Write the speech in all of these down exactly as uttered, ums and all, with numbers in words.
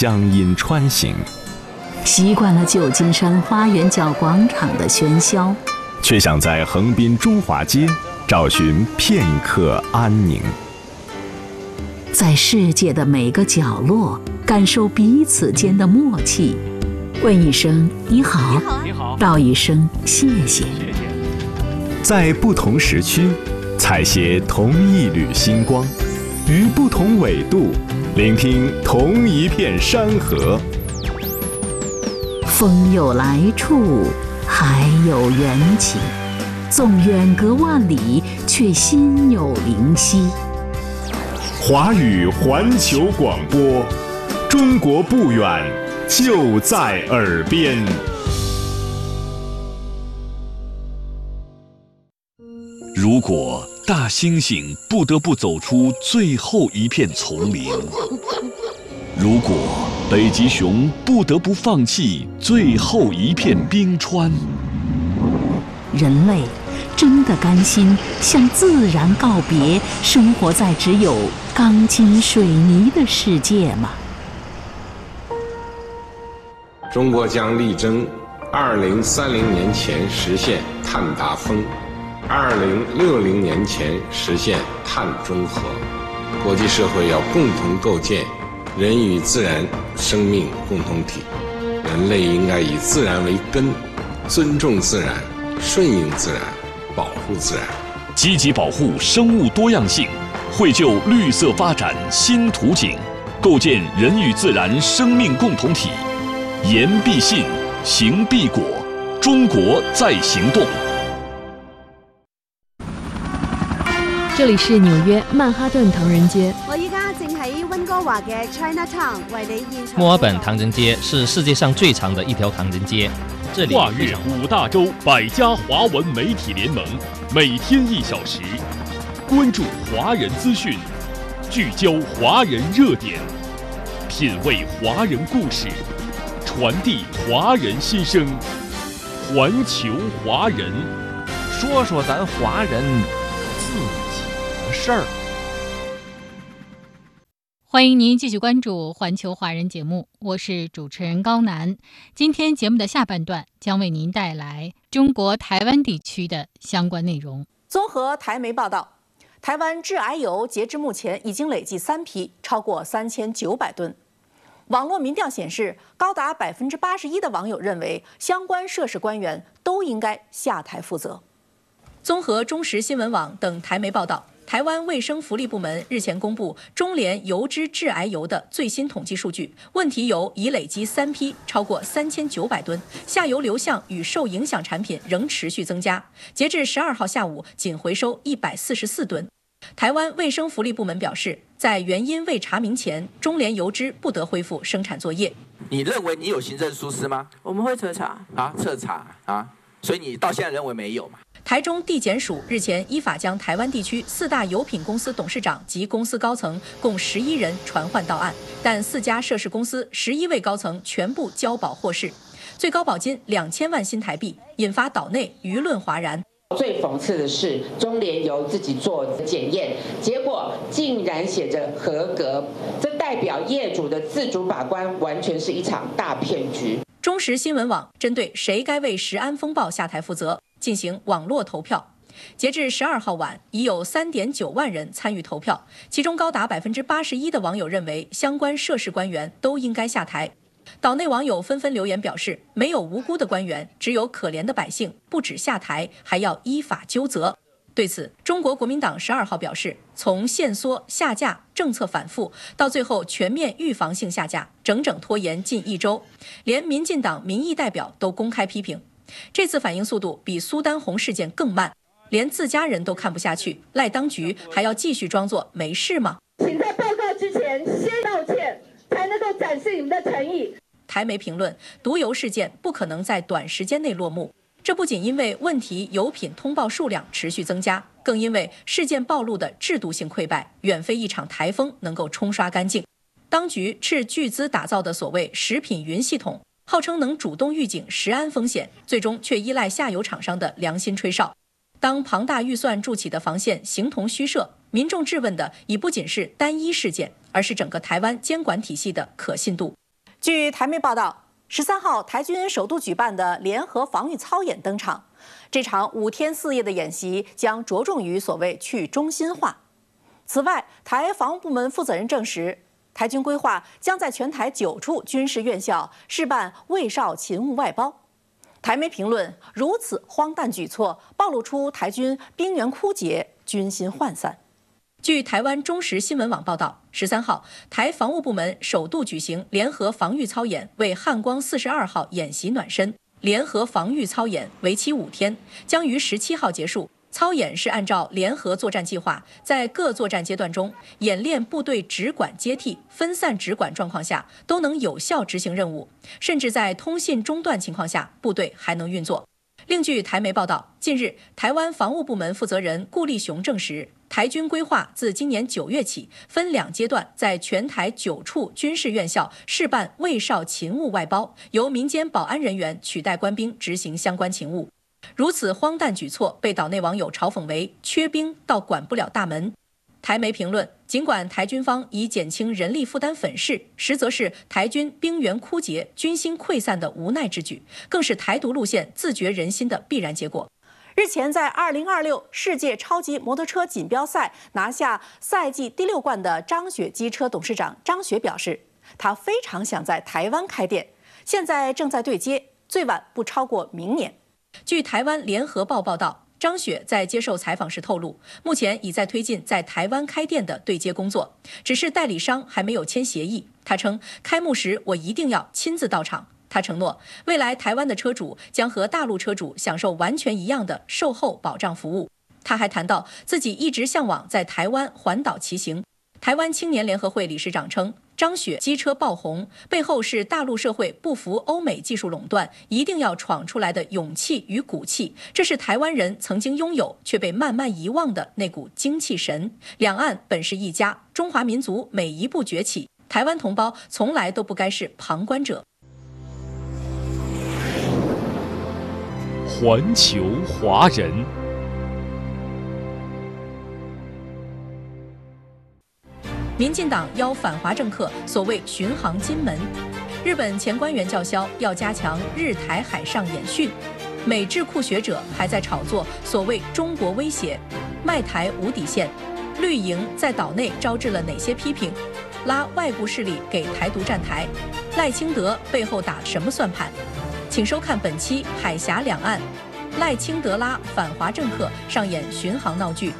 乡音穿行， 习惯了旧金山花园角广场的喧嚣， 却想在横滨中华街找寻片刻安宁。 在世界的每个角落，感受彼此间的默契。问一声你好， 你好， 道一声谢谢。 在不同时区，采撷同一缕星光，于不同纬度，聆听同一片山河。 风有来处，海有缘起，纵远隔万里，却心有灵犀。 华语环球广播，中国不远，就在耳边。 如果大猩猩不得不走出最后一片丛林，如果北极熊不得不放弃最后一片冰川， 人类真的甘心向自然告别，生活在只有钢筋水泥的世界吗？ 中国将力争二零三零年前实现碳达峰，二零六零年前实现碳中和。国际社会要共同构建人与自然生命共同体，人类应该以自然为根，尊重自然，顺应自然，保护自然， 积极保护生物多样性，绘就绿色发展新图景，构建人与自然生命共同体。言必信，行必果，中国在行动。 这里是纽約曼哈頓唐人街。 我依家正喺溫哥華嘅 Chinatown 為你現場。 墨爾本唐人街是世界上最長的一條唐人街，這裡跨越五大洲百家華文媒體聯盟，每天一小時，關注華人資訊，聚焦華人熱點，品味華人故事，傳遞華人心聲，環球華人， 說說咱華人自己的事兒。 歡迎您繼續關注環球華人節目，我是主持人高楠。今天節目的下半段將為您帶來中國台灣地區的相關內容。 綜合台媒報道，台灣致癌油截至目前已經累計三批，超過三千九百噸。網絡民調顯示，高達百分之八十一的網友認為相關涉事官員都應該下台負責。綜合中時新聞網等台媒報道，台灣衛生福利部門日前公布中聯油脂致癌油的最新統計數據，問題油已累積三批，超過三千九百噸，下游流向與受影響產品仍持續增加。截至十二號下午，僅回收一百四十四噸。台灣衛生福利部門表示，在原因未查明前，中聯油脂不得恢復生產作業。 你認為你有行政疏失嗎？ 我們會徹查啊，徹查啊，所以你到現在認為沒有嘛？ 台中地檢署日前依法將台灣地區四大油品公司董事長及公司高層共十一人傳喚到案，但四家涉事公司十一位高層全部交保獲釋，最高保金兩千萬新台幣，引發島內輿論譁然。 最諷刺的是，中聯油自己做檢驗，結果竟然寫着合格，這代表業主的自主把關完全是一場大騙局。 中時新聞網針對誰該為食安風暴下台負責進行網絡投票，截至十二號晚，已有三點九萬人參與投票，其中高達百分之八十一的網友認為相關涉事官員都應該下台。島內網友紛紛留言表示，沒有無辜的官員，只有可憐的百姓，不止下台，還要依法糾責。對此，中國國民黨十二號表示，從限縮、下架、政策反覆到最後全面預防性下架，整整拖延近一周，連民進黨民意代表都公開批評，這次反應速度比蘇丹紅事件更慢，連自家人都看不下去，賴當局還要繼續裝作沒事嗎？ 請在報告之前先道歉，才能夠展示你們的誠意。 台媒評論，毒油事件不可能在短時間內落幕，這不僅因為問題油品通報數量持續增加，更因為事件暴露的制度性潰敗，遠非一場颱風能夠沖刷乾淨。當局斥巨資打造的所謂食品雲系統，號稱能主動預警食安風險，最終卻依賴下游廠商的良心吹哨。當龐大預算築起的防線形同虛設，民眾質問的已不僅是單一事件，而是整個台灣監管體系的可信度。 据台媒报道，十三号台军首度举办的联合防御操演登场。这场五天四夜的演习将着重于所谓去中心化。此外，台防务部门负责人证实，台军规划将在全台九处军事院校试办卫少勤务外包。台媒评论：如此荒诞举措，暴露出台军兵源枯竭、军心涣散。据台湾中时新闻网报道，十三号，台防务部门首度举行联合防御操演，为汉光四十二号演习暖身。联合防御操演为期五天，将于十七号结束。操演是按照联合作战计划，在各作战阶段中演练部队直管接替、分散直管状况下都能有效执行任务，甚至在通信中断情况下，部队还能运作。另据台媒报道，近日台湾防务部门负责人顾立雄证实，台军规划自今年九月起，分两阶段在全台九处军事院校试办卫少勤务外包，由民间保安人员取代官兵执行相关勤务。如此荒诞举措被岛内网友嘲讽为缺兵到管不了大门。台媒评论，尽管台军方以减轻人力负担粉饰，实则是台军兵源枯竭、军心溃散的无奈之举，更是台独路线自绝人心的必然结果。日前，在二零二六世界超级摩托车锦标赛拿下赛季第六冠的张雪机车董事长张雪表示，他非常想在台湾开店，现在正在对接，最晚不超过明年。据台湾联合报报道，张雪在接受采访时透露，目前已在推进在台湾开店的对接工作，只是代理商还没有签协议。他称，开幕时我一定要亲自到场。他承诺，未来台湾的车主将和大陆车主享受完全一样的售后保障服务。他还谈到自己一直向往在台湾环岛骑行。台湾青年联合会理事长称，张雪机车爆红背后是大陆社会不服欧美技术垄断，一定要闯出来的勇气与骨气，这是台湾人曾经拥有却被慢慢遗忘的那股精气神。两岸本是一家，中华民族每一步崛起，台湾同胞从来都不该是旁观者。 环球华人。 民进党邀反华政客所谓巡航金门，日本前官员叫嚣要加强日台海上演训，美智库学者还在炒作所谓中国威胁，卖台无底线。绿营在岛内招致了哪些批评？拉外部势力给台独站台，赖清德背后打什么算盘？请收看本期《海峡两岸》，赖清德拉反华政客上演巡航闹剧。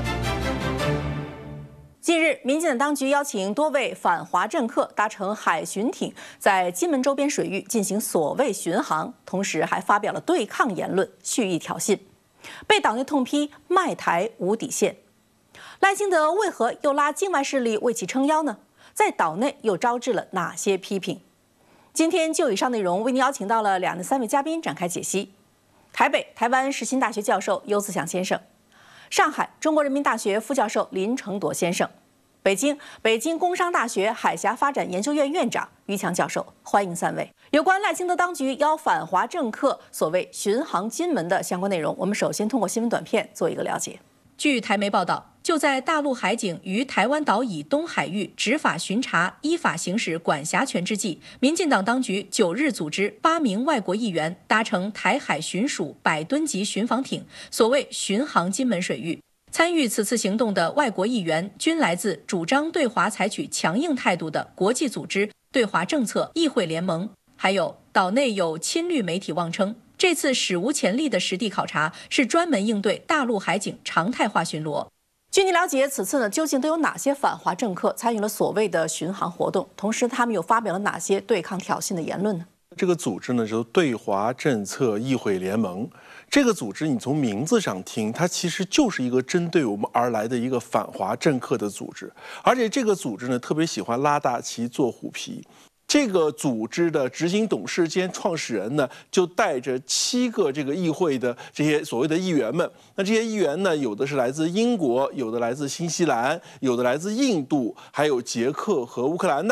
近日，民进党当局邀请多位反华政客搭乘海巡艇，在金门周边水域进行所谓巡航，同时还发表了对抗言论，蓄意挑衅，被岛内痛批卖台无底线。赖清德为何又拉境外势力为其撑腰呢？在岛内又招致了哪些批评？今天就以上内容为您邀请到了两的三位嘉宾展开解析：台北台湾世新大学教授邱自祥先生，上海中国人民大学副教授林承铎先生，北京北京工商大学海峡发展研究院院长于强教授，欢迎三位。有关赖清德当局邀反华政客所谓巡航金门的相关内容，我们首先通过新闻短片做一个了解。据台媒报道，就在大陆海警于台湾岛以东海域执法巡查、依法行使管辖权之际，民进党当局九日组织八名外国议员搭乘台海巡署百吨级巡防艇，所谓巡航金门水域。参与此次行动的外国议员均来自主张对华采取强硬态度的国际组织对华政策议会联盟，还有岛内有亲绿媒体妄称，这次史无前例的实地考察是专门应对大陆海警常态化巡逻。据您了解，此次呢究竟都有哪些反华政客参与了所谓的巡航活动？同时，他们又发表了哪些对抗挑衅的言论呢？ 这个组织呢，就是对华政策议会联盟。这个组织，你从名字上听，它其实就是一个针对我们而来的一个反华政客的组织。而且这个组织呢，特别喜欢拉大旗做虎皮。这个组织的执行董事兼创始人呢，就带着七个这个议会的这些所谓的议员们。那这些议员呢，有的是来自英国，有的来自新西兰，有的来自印度，还有捷克和乌克兰的。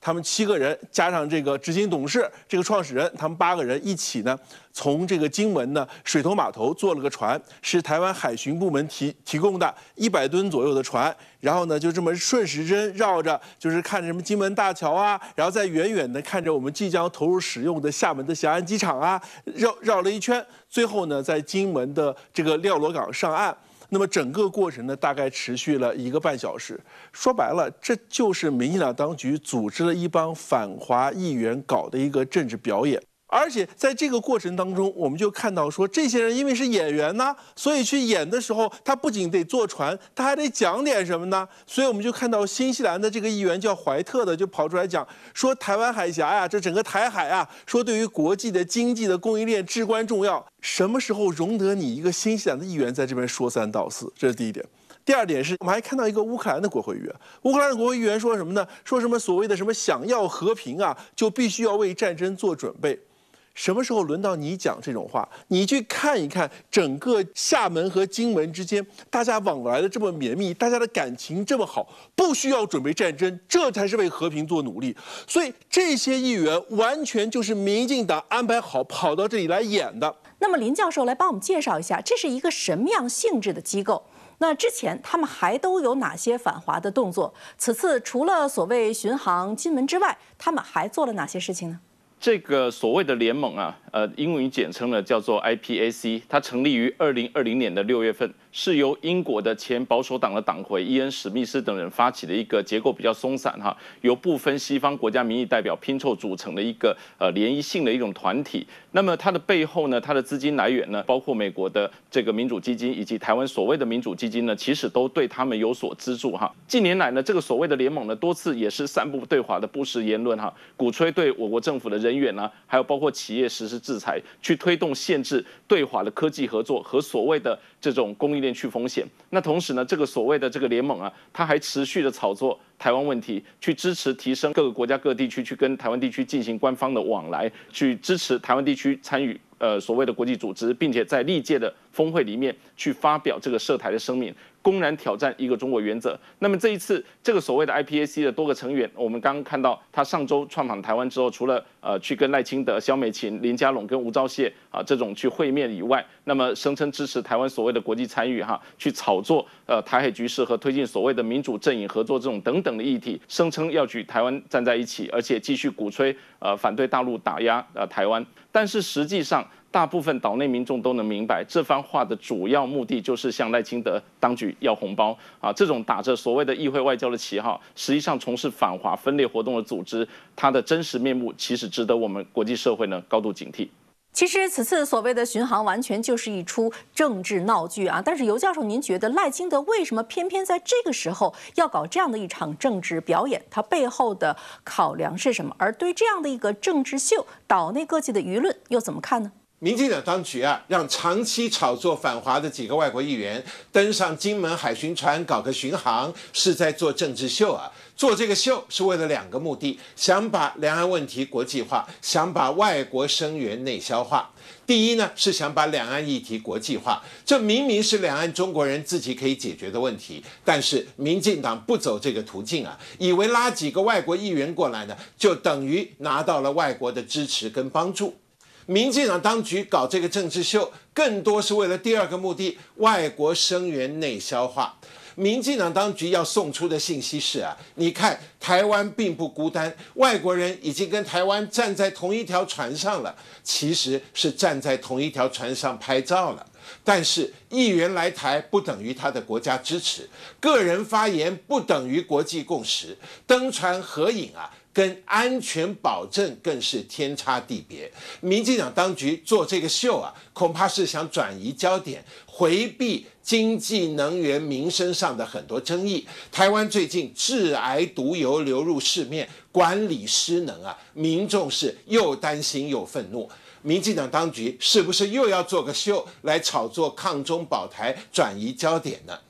他们七个人加上这个执行董事、这个创始人，他们八个人一起呢，从这个金门呢水头码头坐了个船，是台湾海巡部门提提供的一百吨左右的船，然后呢就这么顺时针绕着，就是看着什么金门大桥啊，然后再远远的看着我们即将投入使用的厦门的霞安机场啊，绕绕了一圈，最后呢在金门的这个廖罗港上岸。那么整个过程呢，大概持续了一个半小时。说白了，这就是民进党当局组织了一帮反华议员搞的一个政治表演。而且在这个过程当中，我们就看到说，这些人因为是演员呢，所以去演的时候，他不仅得坐船，他还得讲点什么呢？所以我们就看到新西兰的这个议员叫怀特的，就跑出来讲说，台湾海峡呀，这整个台海啊，说对于国际的经济的供应链至关重要。什么时候容得你一个新西兰的议员在这边说三道四？这是第一点。第二点是我们还看到一个乌克兰的国会议员，乌克兰的国会议员说什么呢？说什么所谓的什么想要和平啊，就必须要为战争做准备。什么时候轮到你讲这种话？你去看一看整个厦门和金门之间，大家往来的这么绵密，大家的感情这么好，不需要准备战争，这才是为和平做努力。所以这些议员完全就是民进党安排好跑到这里来演的。 那么林教授来帮我们介绍一下，这是一个什么样性质的机构？那之前他们还都有哪些反华的动作？此次除了所谓巡航金门之外，他们还做了哪些事情呢？ 这个所谓的联盟啊，呃，英文简称呢叫做 I P A C， 它成立于二零二零年的六月份，是由英国的前保守党的党魁伊恩·史密斯等人发起的一个结构比较松散哈，由部分西方国家民意代表拼凑组成的一个呃联谊性的一种团体。那么它的背后呢，它的资金来源呢，包括美国的这个民主基金以及台湾所谓的民主基金呢，其实都对他们有所资助哈。近年来呢，这个所谓的联盟呢，多次也是散布对华的不实言论哈，鼓吹对我国政府的人员啊，还有包括企业实施制裁，去推动限制对华的科技合作和所谓的这种供应链去风险。那同时呢，这个所谓的这个联盟啊，它还持续的炒作台湾问题，去支持提升各个国家各地区去跟台湾地区进行官方的往来，去支持台湾地区参与呃所谓的国际组织，并且在历届的峰会里面去发表这个涉台的声明，公然挑战一个中国原则。那么这一次这个所谓的 I P A C 的多个成员，我们刚刚看到他上周创访台湾之后，除了呃去跟赖清德、萧美琴、林佳龙跟吴钊燮啊这种去会面以外，那么声称支持台湾所谓的国际参与哈，去炒作呃台海局势和推进所谓的民主阵营合作这种等等的议题，声称要举台湾站在一起，而且继续鼓吹呃反对大陆打压呃台湾。但是实际上，大部分岛内民众都能明白，这番话的主要目的就是向赖清德当局要红包啊！这种打着所谓的议会外交的旗号，实际上从事反华分裂活动的组织，它的真实面目其实值得我们国际社会呢高度警惕。 其实此次所谓的巡航完全就是一出政治闹剧啊！但是尤教授，您觉得赖清德为什么偏偏在这个时候要搞这样的一场政治表演？他背后的考量是什么？而对这样的一个政治秀，岛内各界的舆论又怎么看呢？ 民进党当局啊，让长期炒作反华的几个外国议员登上金门海巡船搞个巡航，是在做政治秀啊！做这个秀是为了两个目的：想把两岸问题国际化，想把外国声援内销化。第一呢，是想把两岸议题国际化，这明明是两岸中国人自己可以解决的问题，但是民进党不走这个途径啊，以为拉几个外国议员过来呢，就等于拿到了外国的支持跟帮助。民进党当局搞这个政治秀，更多是为了第二个目的：外国声援内销化。民进党当局要送出的信息是啊，你看台湾并不孤单，外国人已经跟台湾站在同一条船上了，其实是站在同一条船上拍照了。但是议员来台不等于他的国家支持，个人发言不等于国际共识，登船合影啊，跟安全保证更是天差地别。民进党当局做这个秀啊，恐怕是想转移焦点，回避经济、能源、民生上的很多争议。台湾最近致癌毒油流入市面，管理失能啊，民众是又担心又愤怒。民进党当局是不是又要做个秀来炒作抗中保台，转移焦点呢？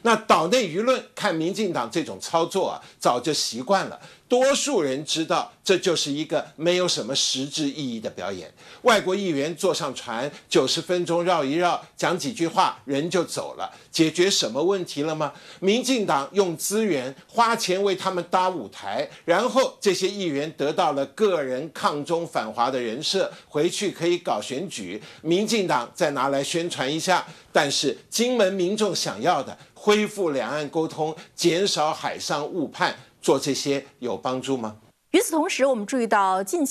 那岛内舆论看民进党这种操作啊，早就习惯了。多数人知道，这就是一个没有什么实质意义的表演。外国议员坐上船，九十分钟绕一绕，讲几句话，人就走了，解决什么问题了吗？民进党用资源花钱为他们搭舞台，然后这些议员得到了个人抗中反华的人设，回去可以搞选举，民进党再拿来宣传一下。但是金门民众想要的，恢复两岸沟通，减少海上误判，做这些有帮助吗？ 与此同时，我们注意到近期